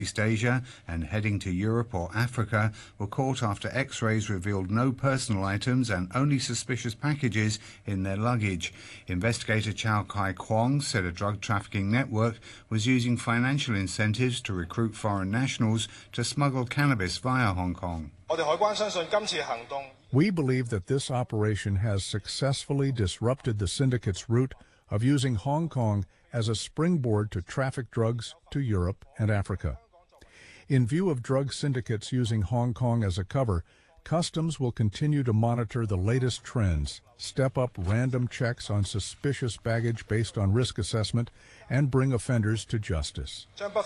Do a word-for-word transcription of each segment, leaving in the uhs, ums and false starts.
East Asia and heading to Europe or Africa were caught after X-rays revealed no personal items and only suspicious packages in their luggage. Investigator Chow Kai Kwong said a drug trafficking network was using financial incentives to recruit foreign nationals to smuggle cannabis via Hong Kong. We believe that this operation has successfully disrupted the syndicate's route of using Hong Kong as a springboard to traffic drugs to Europe and Africa. In view of drug syndicates using Hong Kong as a cover, Customs will continue to monitor the latest trends, step up random checks on suspicious baggage based on risk assessment, and bring offenders to justice.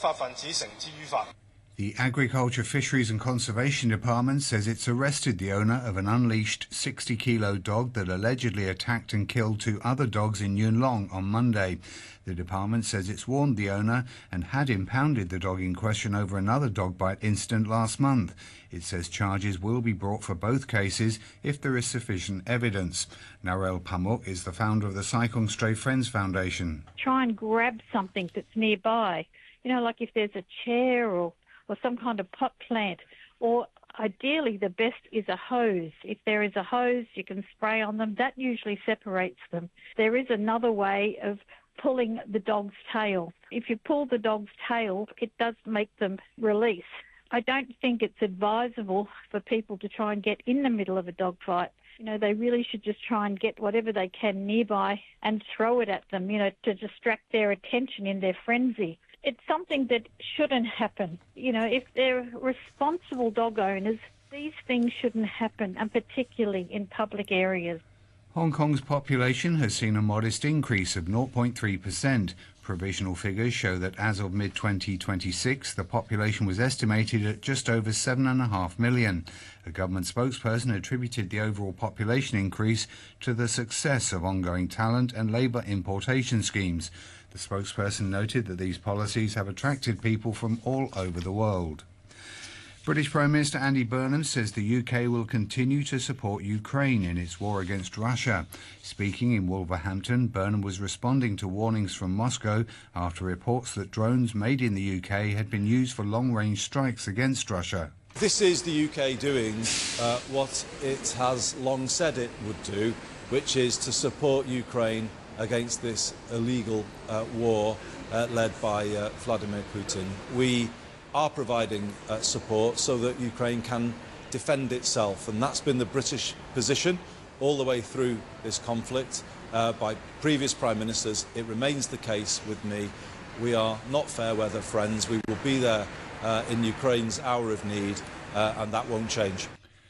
The Agriculture, Fisheries and Conservation Department says it's arrested the owner of an unleashed sixty kilo dog that allegedly attacked and killed two other dogs in Yuen Long on Monday. The department says it's warned the owner and had impounded the dog in question over another dog bite incident last month. It says charges will be brought for both cases if there is sufficient evidence. Narelle Pamuk is the founder of the Sai Kung Stray Friends Foundation. Try and grab something that's nearby, you know, like if there's a chair or or some kind of pot plant, or ideally the best is a hose. If there is a hose, you can spray on them. That usually separates them. There is another way of pulling the dog's tail. If you pull the dog's tail, it does make them release. I don't think it's advisable for people to try and get in the middle of a dog fight. You know, they really should just try and get whatever they can nearby and throw it at them, you know, to distract their attention in their frenzy. It's something that shouldn't happen. You know, if they're responsible dog owners, these things shouldn't happen, and particularly in public areas. Hong Kong's population has seen a modest increase of zero point three percent. Provisional figures show that as of mid twenty twenty-six, the population was estimated at just over seven point five million. A government spokesperson attributed the overall population increase to the success of ongoing talent and labour importation schemes. The spokesperson noted that these policies have attracted people from all over the world. British Prime Minister Andy Burnham says the U K will continue to support Ukraine in its war against Russia. Speaking in Wolverhampton, Burnham was responding to warnings from Moscow after reports that drones made in the U K had been used for long-range strikes against Russia. This is the U K doing uh, what it has long said it would do, which is to support Ukraine against this illegal uh, war uh, led by uh, Vladimir Putin. We are providing uh, support so that Ukraine can defend itself, and that's been the British position all the way through this conflict uh, by previous Prime Ministers. It remains the case with me. We are not fair weather friends. We will be there uh, in Ukraine's hour of need, uh, and that won't change.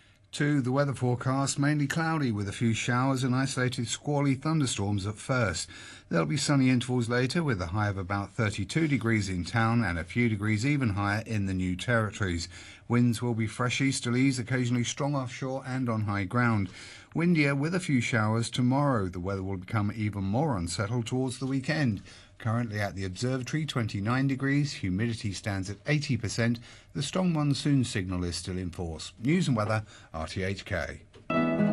To the weather forecast, mainly cloudy with a few showers and isolated squally thunderstorms at first. There'll be sunny intervals later with a high of about thirty-two degrees in town and a few degrees even higher in the New Territories. Winds will be fresh easterlies, occasionally strong offshore and on high ground. Windier with a few showers tomorrow. The weather will become even more unsettled towards the weekend. Currently at the observatory, twenty-nine degrees, humidity stands at eighty percent. The strong monsoon signal is still in force. News and weather, R T H K.